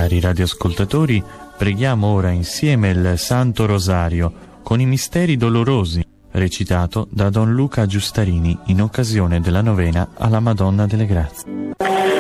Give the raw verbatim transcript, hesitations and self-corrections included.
Cari radioascoltatori, preghiamo ora insieme il Santo Rosario con i misteri dolorosi, recitato da Don Luca Giustarini in occasione della novena alla Madonna delle Grazie.